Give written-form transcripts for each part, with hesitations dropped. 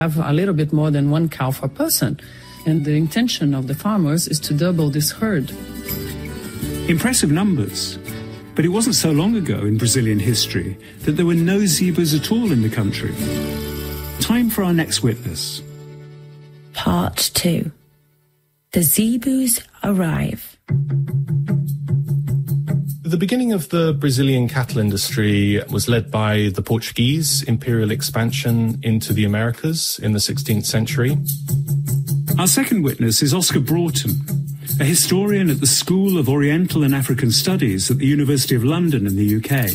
have a little bit more than 1 cow per person. And the intention of the farmers is to double this herd. Impressive numbers. But it wasn't so long ago in Brazilian history that there were no zebus at all in the country. Time for our next witness. Part 2. The Zebus arrive. The beginning of the Brazilian cattle industry was led by the Portuguese imperial expansion into the Americas in the 16th century. Our second witness is Oscar Broughton, a historian at the School of Oriental and African Studies at the University of London in the UK.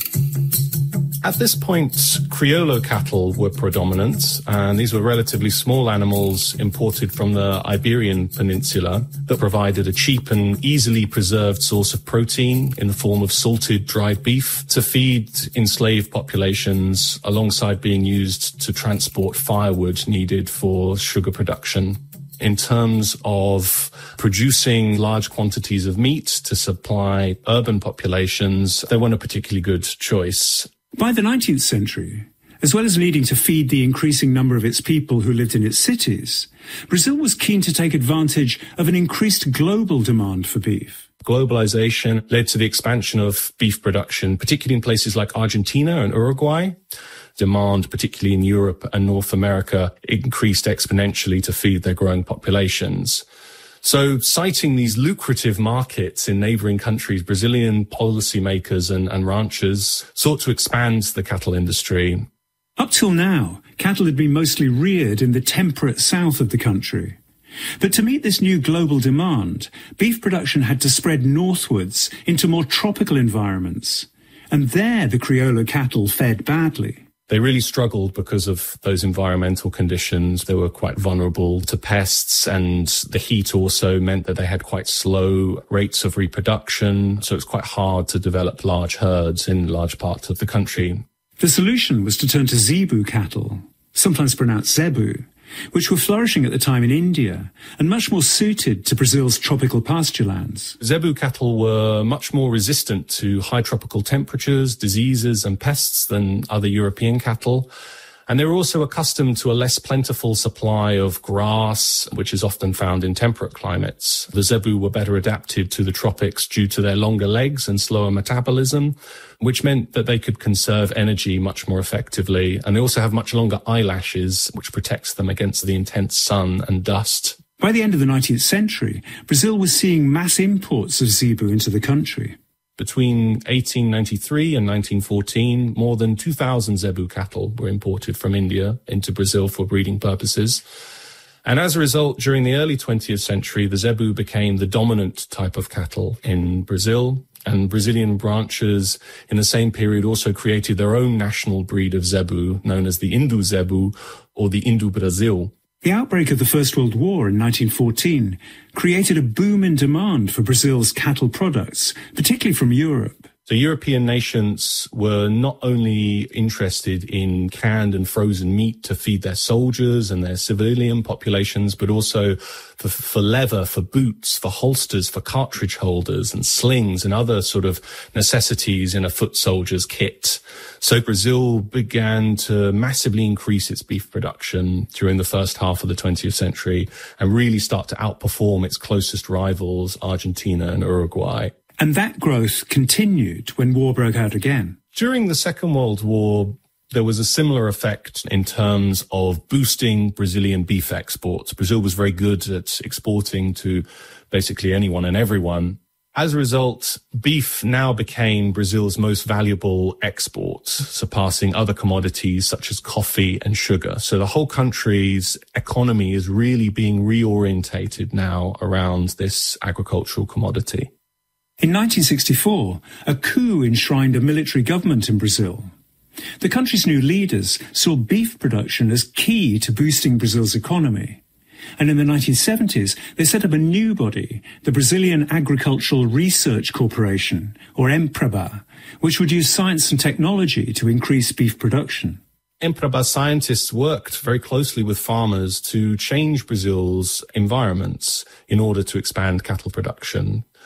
At this point, Criollo cattle were predominant, and these were relatively small animals imported from the Iberian Peninsula that provided a cheap and easily preserved source of protein in the form of salted dried beef to feed enslaved populations, alongside being used to transport firewood needed for sugar production. In terms of producing large quantities of meat to supply urban populations, they weren't a particularly good choice. By the 19th century, as well as needing to feed the increasing number of its people who lived in its cities, Brazil was keen to take advantage of an increased global demand for beef. Globalization led to the expansion of beef production, particularly in places like Argentina and Uruguay. Demand, particularly in Europe and North America, increased exponentially to feed their growing populations. So, citing these lucrative markets in neighboring countries, Brazilian policymakers and ranchers sought to expand the cattle industry. Up till now, cattle had been mostly reared in the temperate south of the country. But to meet this new global demand, beef production had to spread northwards into more tropical environments. And there the Criollo cattle fared badly. They really struggled because of those environmental conditions. They were quite vulnerable to pests, and the heat also meant that they had quite slow rates of reproduction. So it's quite hard to develop large herds in large parts of the country. The solution was to turn to zebu cattle, sometimes pronounced zebu, which were flourishing at the time in India and much more suited to Brazil's tropical pasturelands. Zebu cattle were much more resistant to high tropical temperatures, diseases and pests than other European cattle. And they were also accustomed to a less plentiful supply of grass, which is often found in temperate climates. The zebu were better adapted to the tropics due to their longer legs and slower metabolism, which meant that they could conserve energy much more effectively. And they also have much longer eyelashes, which protects them against the intense sun and dust. By the end of the 19th century, Brazil was seeing mass imports of zebu into the country. Between 1893 and 1914, more than 2,000 zebu cattle were imported from India into Brazil for breeding purposes. And as a result, during the early 20th century, the zebu became the dominant type of cattle in Brazil. And Brazilian ranchers in the same period also created their own national breed of zebu, known as the Indo zebu or the Indo Brasil. The outbreak of the First World War in 1914 created a boom in demand for Brazil's cattle products, particularly from Europe. So European nations were not only interested in canned and frozen meat to feed their soldiers and their civilian populations, but also for leather, for boots, for holsters, for cartridge holders and slings and other sort of necessities in a foot soldier's kit. So Brazil began to massively increase its beef production during the first half of the 20th century and really start to outperform its closest rivals, Argentina and Uruguay. And that growth continued when war broke out again. During the Second World War, there was a similar effect in terms of boosting Brazilian beef exports. Brazil was very good at exporting to basically anyone and everyone. As a result, beef now became Brazil's most valuable export, surpassing other commodities such as coffee and sugar. So the whole country's economy is really being reorientated now around this agricultural commodity. In 1964, a coup enshrined a military government in Brazil. The country's new leaders saw beef production as key to boosting Brazil's economy. And in the 1970s, they set up a new body, the Brazilian Agricultural Research Corporation, or Embrapa, which would use science and technology to increase beef production. Embrapa scientists worked very closely with farmers to change Brazil's environments in order to expand cattle production.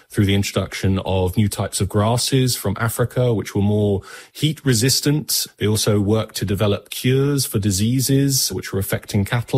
through the introduction of new types of grasses from Africa, which were more heat resistant. They also worked to develop cures for diseases which were affecting cattle.